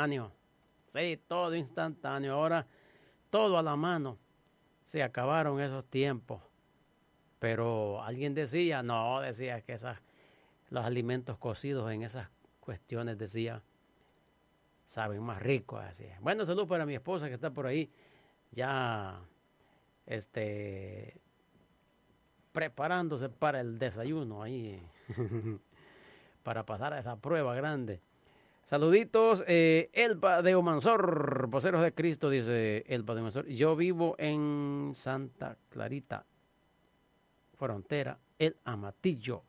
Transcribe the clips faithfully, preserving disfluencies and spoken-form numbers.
instantáneo. Sí, todo instantáneo. Ahora todo a la mano. Se acabaron esos tiempos. Pero alguien decía, no, decía que esas, los alimentos cocidos en esas cuestiones, decía, saben más ricos. Así. Bueno, salud para mi esposa que está por ahí, ya este, preparándose para el desayuno ahí, para pasar a esa prueba grande. Saluditos, eh, Elba de Omansor, Voceros de Cristo, dice Elba de Omansor. Yo vivo en Santa Clarita, frontera, El Amatillo.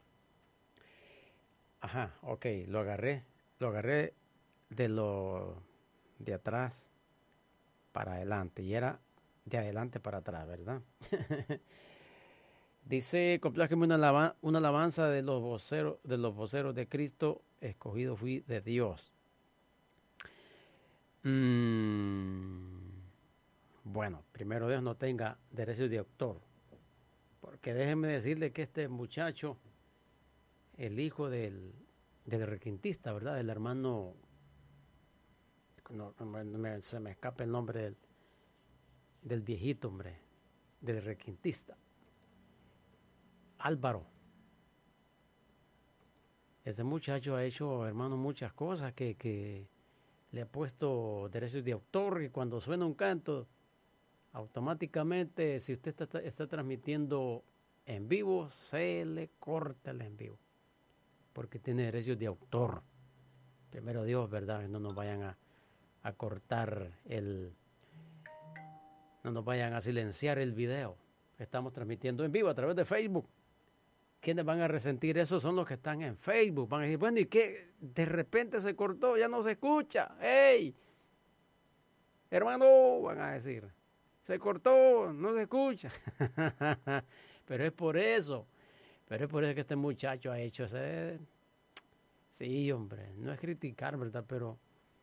Ajá, ok, lo agarré, lo agarré de lo de atrás para adelante y era de adelante para atrás, ¿verdad? Dice, complájeme una, alabanza, una alabanza de los voceros de los voceros de Cristo, escogido fui de Dios. Mm, bueno, primero Dios no tenga derechos de autor, porque déjenme decirle que este muchacho, el hijo del, del requintista, ¿verdad? El hermano, no, me, se me escapa el nombre del, del viejito, hombre, del requintista. Álvaro. Ese muchacho ha hecho, hermano, muchas cosas que, que le ha puesto derechos de autor y cuando suena un canto, automáticamente, si usted está, está transmitiendo en vivo, se le corta el en vivo, porque tiene derechos de autor. Primero Dios, ¿verdad? Que no nos vayan a, a cortar el, no nos vayan a silenciar el video. Estamos transmitiendo en vivo a través de Facebook. ¿Quiénes van a resentir eso? Son los que están en Facebook. Van a decir, bueno, ¿y qué? De repente se cortó, ya no se escucha. ¡Ey! Hermano, van a decir, se cortó, no se escucha. Pero es por eso. Pero es por eso que este muchacho ha hecho ese... Sí, hombre, no es criticar, ¿verdad? Pero...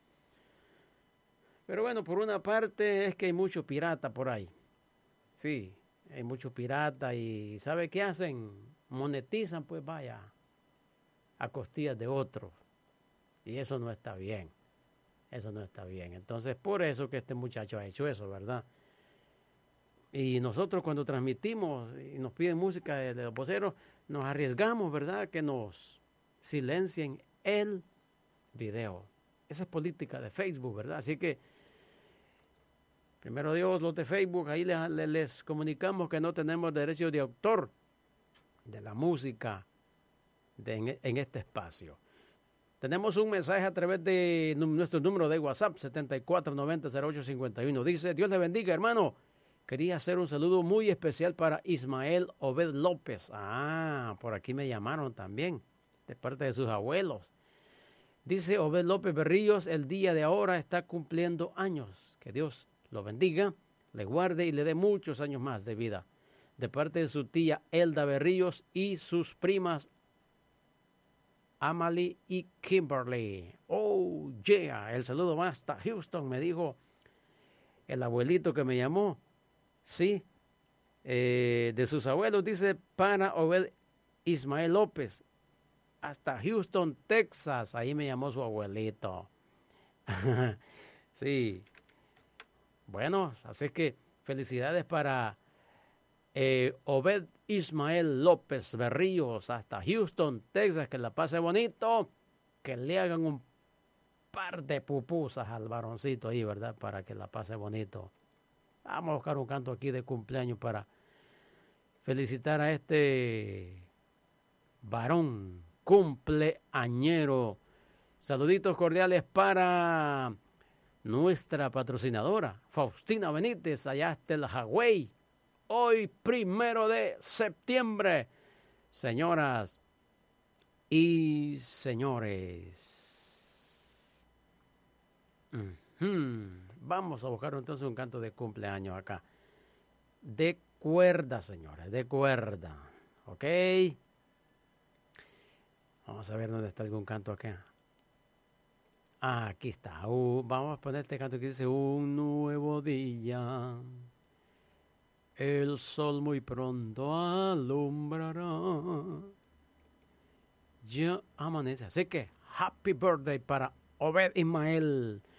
Pero bueno, por una parte es que hay mucho pirata por ahí. Sí, hay mucho pirata y ¿sabe qué hacen? Monetizan, pues vaya, a costillas de otros. Y eso no está bien. Eso no está bien. Entonces, por eso que este muchacho ha hecho eso, ¿verdad? Y nosotros cuando transmitimos y nos piden música de, de los voceros, nos arriesgamos, ¿verdad? Que nos silencien el video. Esa es política de Facebook, ¿verdad? Así que, primero Dios, los de Facebook, ahí les, les comunicamos que no tenemos derechos de autor de la música de en, en este espacio. Tenemos un mensaje a través de nuestro número de WhatsApp, setenta y cuatro noventa cero ocho cincuenta y uno. Dice, Dios le bendiga, hermano. Quería hacer un saludo muy especial para Ismael Obed López. Ah, por aquí me llamaron también, de parte de sus abuelos. Dice Obed López Berríos, el día de ahora está cumpliendo años. Que Dios lo bendiga, le guarde y le dé muchos años más de vida. De parte de su tía Elda Berríos y sus primas Amalie y Kimberly. Oh, yeah, el saludo va hasta Houston, me dijo el abuelito que me llamó. Sí, eh, de sus abuelos, dice para Obed Ismael López, hasta Houston, Texas. Ahí me llamó su abuelito. Sí. Bueno, así que felicidades para eh, Obed Ismael López Berríos, hasta Houston, Texas. Que la pase bonito, que le hagan un par de pupusas al varoncito ahí, ¿verdad? Para que la pase bonito. Vamos a buscar un canto aquí de cumpleaños para felicitar a este varón cumpleañero. Saluditos cordiales para nuestra patrocinadora, Faustina Benítez, allá hasta el Hawái. Hoy, primero de septiembre. Señoras y señores. Uh-huh. Vamos a buscar entonces un canto de cumpleaños acá. De cuerda, señores, de cuerda. ¿Ok? Vamos a ver dónde está algún canto acá. Ah, aquí está. Uh, vamos a poner este canto que dice: un nuevo día, el sol muy pronto alumbrará. Ya amanece. Así que, happy birthday para Obed Ismael